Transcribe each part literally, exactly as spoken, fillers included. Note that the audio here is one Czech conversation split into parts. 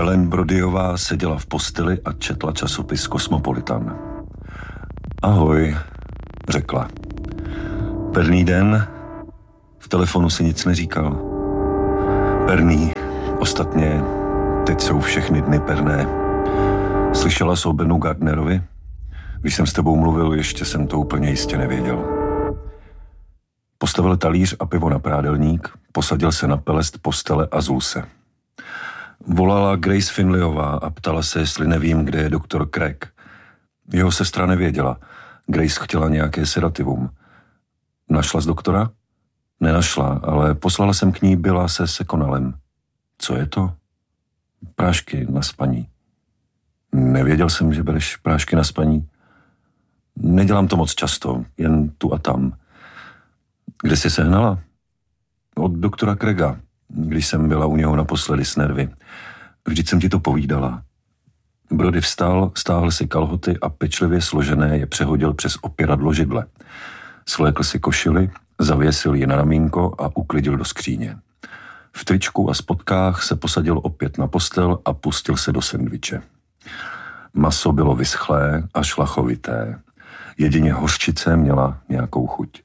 Ellen Brodyová seděla v posteli a četla časopis Cosmopolitan. Ahoj, řekla. Perný den? V telefonu si nic neříkal. Perný, ostatně, teď jsou všechny dny perné. Slyšela jsi o Benu Gardnerovi? Když jsem s tebou mluvil, ještě jsem to úplně jistě nevěděl. Postavil talíř a pivo na prádelník, posadil se na pelest postele a zul se. Volala Grace Finleyová a ptala se, jestli nevím, kde je doktor Craig. Jeho sestra nevěděla. Grace chtěla nějaké sedativum. Našla z doktora? Nenašla, ale poslala jsem k ní Billa se Seconalem. Co je to? Prášky na spaní. Nevěděl jsem, že bereš prášky na spaní. Nedělám to moc často, jen tu a tam. Kde jsi sehnala? Od doktora Craiga, když jsem byla u něho naposledy s nervy. Vždyť jsem ti to povídala. Brody vstal, stáhl si kalhoty a pečlivě složené je přehodil přes opěradlo židle. Svlékl si košili, zavěsil ji na ramínko a uklidil do skříně. V tričku a spodkách se posadil opět na postel a pustil se do sendviče. Maso bylo vyschlé a šlachovité. Jedině hořčice měla nějakou chuť.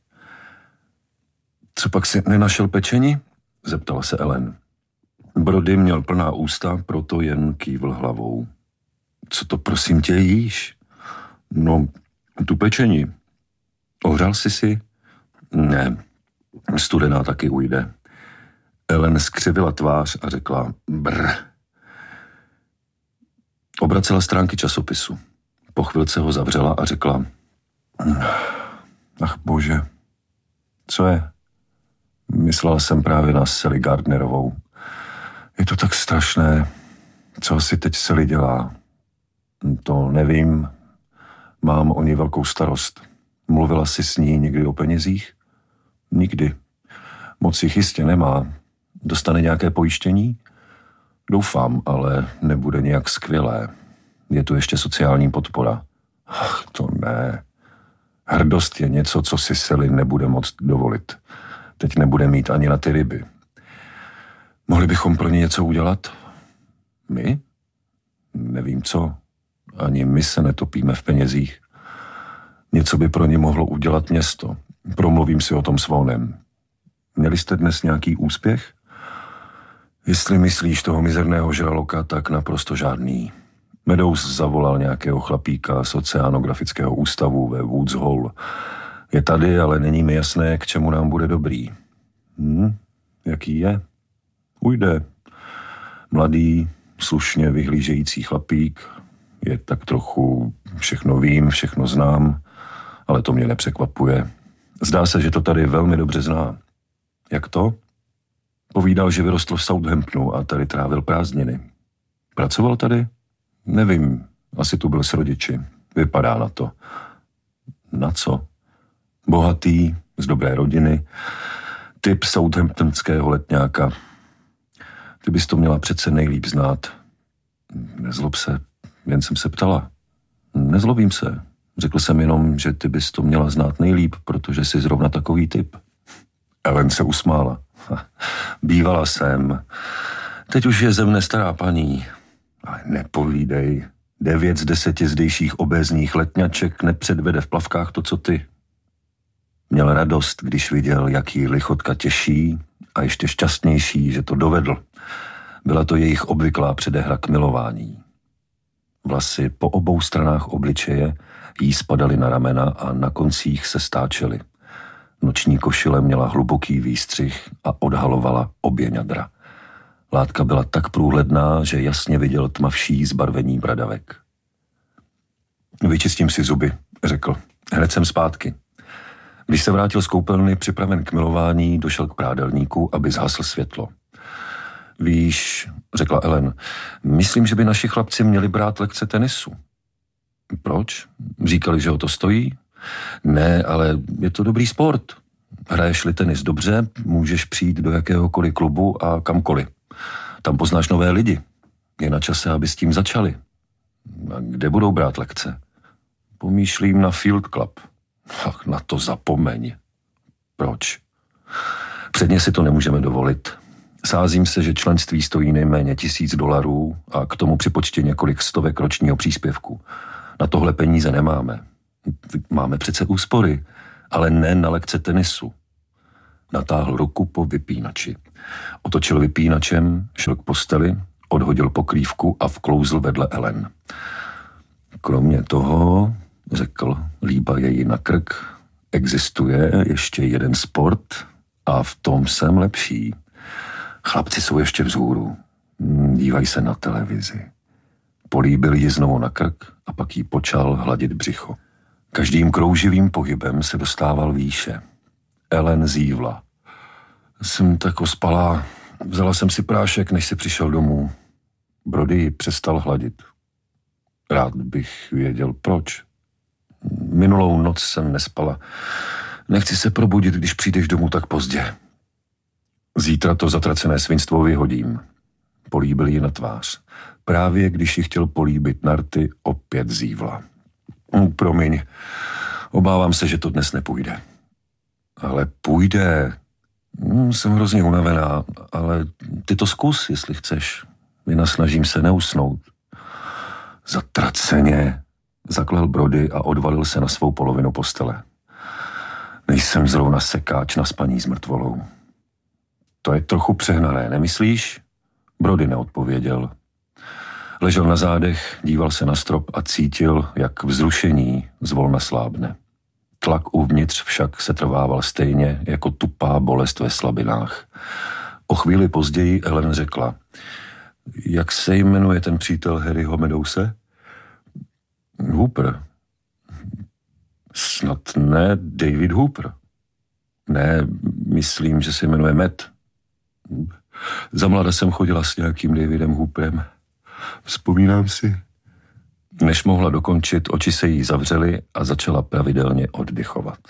Co pak si nenašel pečení? Zeptala se Ellen. Brody měl plná ústa, proto jen kývl hlavou. Co to prosím tě jíš? No, tu pečení. Ohřál jsi si? Ne, studená taky ujde. Ellen skřivila tvář a řekla brr. Obracela stránky časopisu. Po chvilce ho zavřela a řekla ach bože, co je? Myslela jsem právě na Sally Gardnerovou. Je to tak strašné. Co si teď Sally dělá? To nevím. Mám o ní velkou starost. Mluvila jsi s ní někdy o penězích? Nikdy. Moc jich jistě nemá. Dostane nějaké pojištění? Doufám, ale nebude nějak skvělé. Je tu ještě sociální podpora. Ach, to ne. Hrdost je něco, co si Sally nebude moct dovolit. Teď nebude mít ani na ty ryby. Mohli bychom pro ně něco udělat? My? Nevím co. Ani my se netopíme v penězích. Něco by pro ně mohlo udělat město. Promluvím si o tom s Vonem. Měli jste dnes nějaký úspěch? Jestli myslíš toho mizerného žraloka, tak naprosto žádný. Meadows zavolal nějakého chlapíka z Oceanografického ústavu ve Woods Hole. Je tady, ale není mi jasné, k čemu nám bude dobrý. Hm? Jaký je? Ujde. Mladý, slušně vyhlížející chlapík. Je tak trochu všechno vím, všechno znám, ale to mě nepřekvapuje. Zdá se, že to tady velmi dobře zná. Jak to? Povídal, že vyrostl v Southamptonu a tady trávil prázdniny. Pracoval tady? Nevím, asi tu byl s rodiči. Vypadá na to. Na co? Bohatý, z dobré rodiny, typ southamptonského letňáka. Ty bys to měla přece nejlíp znát. Nezlob se, jen jsem se ptala. Nezlobím se. Řekl jsem jenom, že ty bys to měla znát nejlíp, protože jsi zrovna takový typ. Ellen se usmála. Bývala jsem. Teď už je ze mne stará paní. Ale nepovídej. Devět z deseti zdejších obézních letňaček nepředvede v plavkách to, co ty. Měl radost, když viděl, jak jí lichotka těší a ještě šťastnější, že to dovedl. Byla to jejich obvyklá předehra k milování. Vlasy po obou stranách obličeje jí spadaly na ramena a na koncích se stáčely. Noční košile měla hluboký výstřih a odhalovala obě ňadra. Látka byla tak průhledná, že jasně viděl tmavší zbarvení bradavek. Vyčistím si zuby, řekl. Hned jsem zpátky. Když se vrátil z koupelny připraven k milování, došel k prádelníku, aby zhasl světlo. Víš, řekla Ellen, myslím, že by naši chlapci měli brát lekce tenisu. Proč? Říkali, že o to stojí? Ne, ale je to dobrý sport. Hraješ-li tenis dobře, můžeš přijít do jakéhokoliv klubu a kamkoliv. Tam poznáš nové lidi. Je na čase, aby s tím začali. A kde budou brát lekce? Pomýšlím na Field Club. Ach, na to zapomeň. Proč? Předně si to nemůžeme dovolit. Sázím se, že členství stojí nejméně tisíc dolarů a k tomu připočtě několik stovek ročního příspěvku. Na tohle peníze nemáme. Máme přece úspory, ale ne na lekce tenisu. Natáhl ruku po vypínači. Otočil vypínačem, šel k posteli, odhodil pokrývku a vklouzl vedle Ellen. Kromě toho, řekl, líba jej na krk, existuje ještě jeden sport a v tom jsem lepší. Chlapci jsou ještě vzhůru. Dívají se na televizi. Políbil ji znovu na krk a pak jí počal hladit břicho. Každým krouživým pohybem se dostával výše. Ellen zívla. Jsem tak ospalá. Vzala jsem si prášek, než si přišel domů. Brody ji přestal hladit. Rád bych věděl, proč. Minulou noc jsem nespala. Nechci se probudit, když přijdeš domů tak pozdě. Zítra to zatracené svinstvo vyhodím. Políbil ji na tvář. Právě když ji chtěl políbit na rty, opět zívla. Promiň, obávám se, že to dnes nepůjde. Ale půjde. Jsem hrozně unavená, ale ty to zkus, jestli chceš. Vynasnažím se neusnout. Zatraceně, zaklel Brody a odvalil se na svou polovinu postele. Nejsem zrovna sekáč na spaní s mrtvolou. To je trochu přehnané, nemyslíš? Brody neodpověděl. Ležel na zádech, díval se na strop a cítil, jak vzrušení zvolna slábne. Tlak uvnitř však se trvával stejně jako tupá bolest ve slabinách. O chvíli později Ellen řekla: Jak se jmenuje ten přítel Harryho Meadowse? Hooper. Snad ne David Hooper. Ne, myslím, že se jmenuje Matt. Za mlada jsem chodila s nějakým Davidem Hooperem. Vzpomínám si. Než mohla dokončit, oči se jí zavřely a začala pravidelně oddychovat.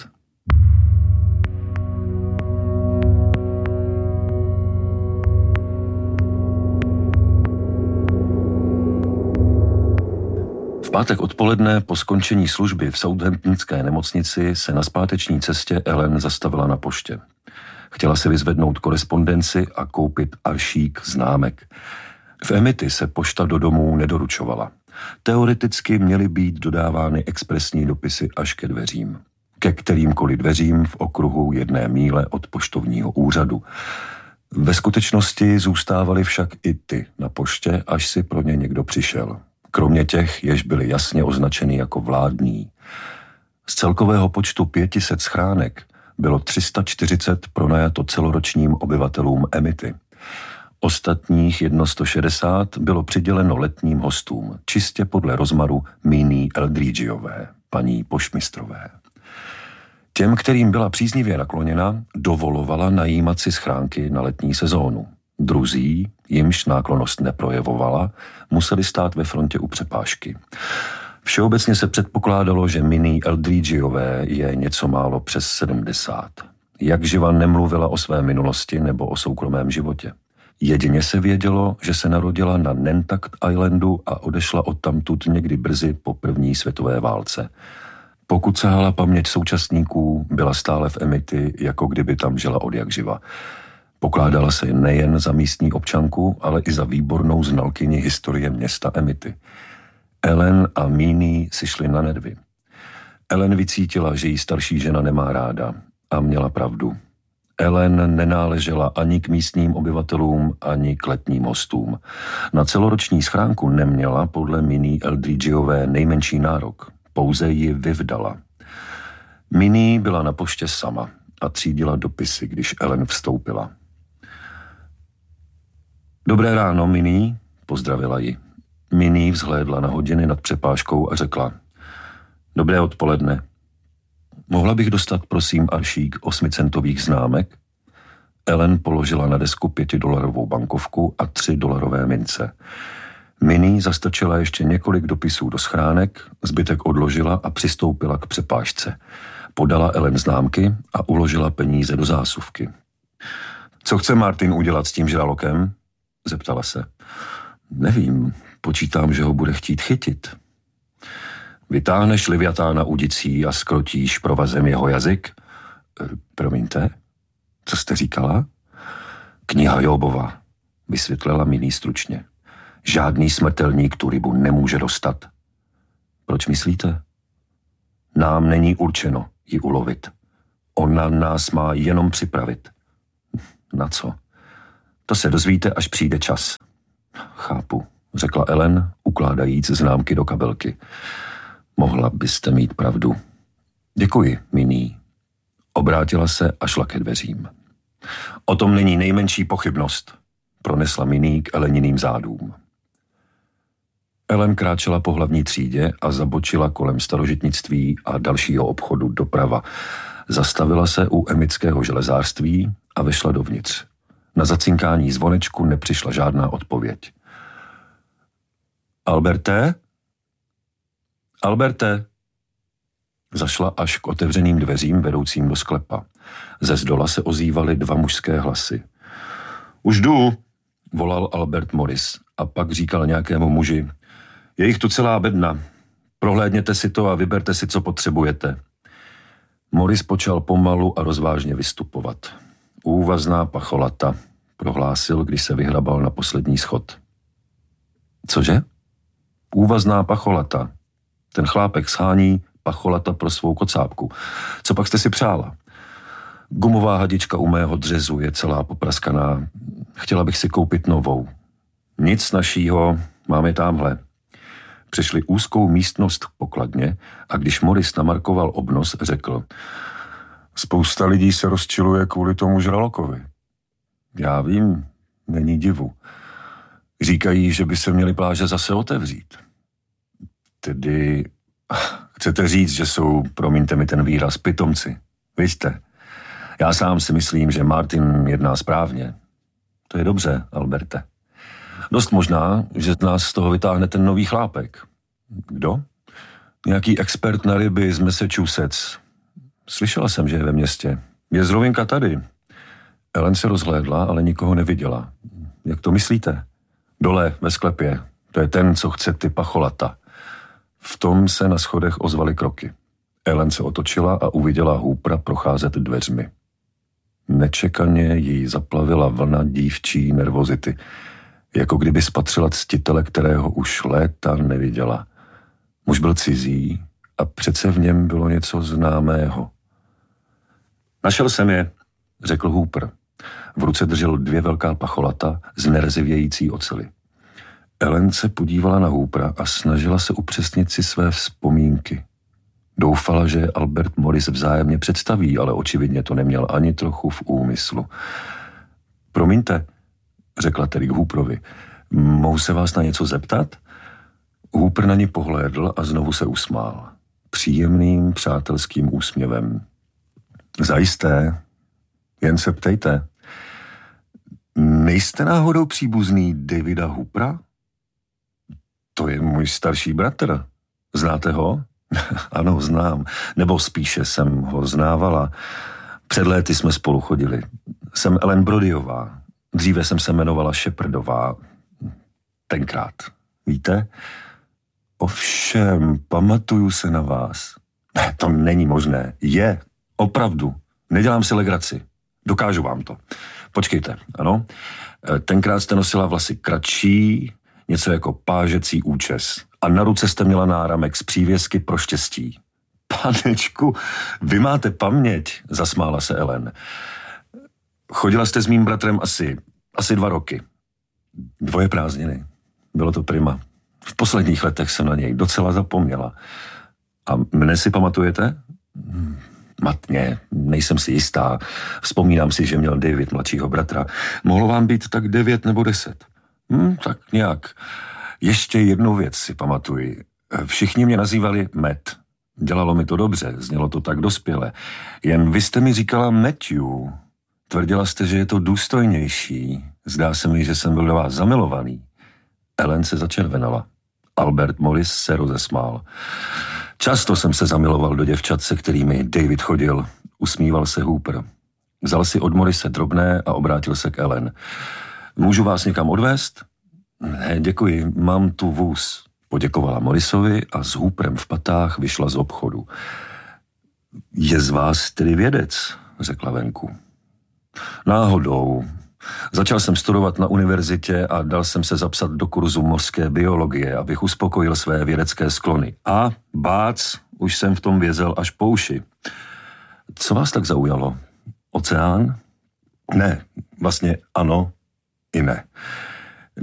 V pátek odpoledne po skončení služby v Southamptonské nemocnici se na zpáteční cestě Ellen zastavila na poště. Chtěla si vyzvednout korespondenci a koupit aršík známek. V Amity se pošta do domů nedoručovala. Teoreticky měly být dodávány expresní dopisy až ke dveřím. Ke kterýmkoliv dveřím v okruhu jedné míle od poštovního úřadu. Ve skutečnosti zůstávaly však i ty na poště, až si pro ně někdo přišel. Kromě těch, jež byly jasně označeny jako vládní. Z celkového počtu pěti set schránek bylo tři sta čtyřicet pronajato celoročním obyvatelům Amity. Ostatních sto šedesát bylo přiděleno letním hostům, čistě podle rozmaru Minnie Eldridgeové, paní poštmistrové. Těm, kterým byla příznivě nakloněna, dovolovala najímat si schránky na letní sezónu. Druzí, jimž náklonnost neprojevovala, museli stát ve frontě u přepážky. Všeobecně se předpokládalo, že Minnie Eldridgeové je něco málo přes sedmdesát. Jak živa nemluvila o své minulosti nebo o soukromém životě. Jedině se vědělo, že se narodila na Nantucket Islandu a odešla odtamtud někdy brzy po první světové válce. Pokud sahala paměť současníků, byla stále v Amity, jako kdyby tam žila odjakživa. Pokládala se nejen za místní občanku, ale i za výbornou znalkyni historie města Amity. Ellen a Minnie si šli na nedvy. Ellen vycítila, že jí starší žena nemá ráda, a měla pravdu. Ellen nenáležela ani k místním obyvatelům, ani k letním hostům. Na celoroční schránku neměla podle Minnie Eldridgeové nejmenší nárok. Pouze ji vyvdala. Minnie byla na poště sama a třídila dopisy, když Ellen vstoupila. Dobré ráno, Minnie, pozdravila ji. Minnie vzhlédla na hodiny nad přepážkou a řekla: Dobré odpoledne. Mohla bych dostat, prosím, aršík osmicentových známek? Ellen položila na desku pětidolarovou bankovku a tři dolarové mince. Minnie zastrčila ještě několik dopisů do schránek, zbytek odložila a přistoupila k přepážce. Podala Ellen známky a uložila peníze do zásuvky. Co chce Martin udělat s tím žralokem? Zeptala se. Nevím, počítám, že ho bude chtít chytit. Vytáhneš Liviatána udicí a skrotíš provazem jeho jazyk? E, promiňte, co jste říkala? Kniha Jobova, vysvětlila Minnie stručně. Žádný smrtelník tu rybu nemůže dostat. Proč myslíte? Nám není určeno ji ulovit. Ona nás má jenom připravit. Na co? To se dozvíte, až přijde čas. Chápu, řekla Ellen, ukládajíc známky do kabelky. Mohla byste mít pravdu. Děkuji, Minnie. Obrátila se a šla ke dveřím. O tom není nejmenší pochybnost, pronesla Minnie k Elleniným zádům. Ellen kráčela po hlavní třídě a zabočila kolem starožitnictví a dalšího obchodu doprava. Zastavila se u emického železářství a vešla dovnitř. Na zacinkání zvonečku nepřišla žádná odpověď. Alberte? Alberte? Zašla až k otevřeným dveřím vedoucím do sklepa. Ze zdola se ozývaly dva mužské hlasy. Už jdu, volal Albert Morris a pak říkal nějakému muži. Je jich tu celá bedna. Prohlédněte si to a vyberte si, co potřebujete. Morris počal pomalu a rozvážně vystupovat. Úvazná pacholata, prohlásil, když se vyhrabal na poslední schod. Cože? Úvazná pacholata. Ten chlápek shání pacholata pro svou kocápku. Co pak jste si přála? Gumová hadička u mého dřezu je celá popraskaná. Chtěla bych si koupit novou. Nic našího, máme tamhle. Přešli úzkou místnost k pokladně a když Morris namarkoval obnos, řekl: Spousta lidí se rozčiluje kvůli tomu žralokovi. Já vím, není divu. Říkají, že by se měly pláže zase otevřít. Tedy chcete říct, že jsou, promiňte mi ten výraz, pitomci. Víte, já sám si myslím, že Martin jedná správně. To je dobře, Alberte. Dost možná, že z nás z toho vytáhne ten nový chlápek. Kdo? Nějaký expert na ryby z Massachusetts. Slyšela jsem, že je ve městě. Je z rovinka tady. Ellen se rozhlédla, ale nikoho neviděla. Jak to myslíte? Dole, ve sklepě. To je ten, co chce ty pacholata. V tom se na schodech ozvaly kroky. Ellen se otočila a uviděla Hoopera procházet dveřmi. Nečekaně jí zaplavila vlna dívčí nervozity. Jako kdyby spatřila ctitele, kterého už léta neviděla. Muž byl cizí a přece v něm bylo něco známého. Našel jsem je, řekl Hooper. V ruce držel dvě velká pacholata z nerzevějící oceli. Ellen se podívala na Hoopera a snažila se upřesnit si své vzpomínky. Doufala, že Albert Morris vzájemně představí, ale očividně to neměl ani trochu v úmyslu. Promiňte, řekla tedy k Hooperovi, mohu se vás na něco zeptat? Hooper na ní pohlédl a znovu se usmál. Příjemným přátelským úsměvem. Zajisté, jen se ptejte. Nejste náhodou příbuzný Davida Hoopera? To je můj starší bratr. Znáte ho? Ano, znám. Nebo spíše jsem ho znávala. Před léty jsme spolu chodili. Jsem Ellen Brodyová. Dříve jsem se jmenovala Shepardová. Tenkrát. Víte? Ovšem, pamatuju se na vás. To není možné. Je. Opravdu. Nedělám si legraci. Dokážu vám to. Počkejte, ano. Tenkrát jste nosila vlasy kratší, něco jako pážecí účes. A na ruce jste měla náramek z přívěsky pro štěstí. Panečku, vy máte paměť, zasmála se Ellen. Chodila jste s mým bratrem asi, asi dva roky. Dvoje prázdniny. Bylo to prima. V posledních letech jsem na něj docela zapomněla. A mne si pamatujete? Matně, nejsem si jistá. Vzpomínám si, že měl David mladšího bratra. Mohlo vám být tak devět nebo deset. Hm, tak nějak. Ještě jednu věc si pamatuji. Všichni mě nazývali Matt. Dělalo mi to dobře, znělo to tak dospěle. Jen vy jste mi říkala Matthew. Tvrdila jste, že je to důstojnější. Zdá se mi, že jsem byl do vás zamilovaný. Ellen se začervenala. Albert Morris se rozesmál. Často jsem se zamiloval do děvčat, se kterými David chodil. Usmíval se Hooper. Vzal si od Morrise drobné a obrátil se k Ellen. Můžu vás někam odvést? Ne, děkuji, mám tu vůz. Poděkovala Morrisovi a s Hooperem v patách vyšla z obchodu. Je z vás tedy vědec, řekla venku. Náhodou. Začal jsem studovat na univerzitě a dal jsem se zapsat do kurzu mořské biologie, abych uspokojil své vědecké sklony. A bác, už jsem v tom vězel až po uši. Co vás tak zaujalo? Oceán? Ne, vlastně ano i ne.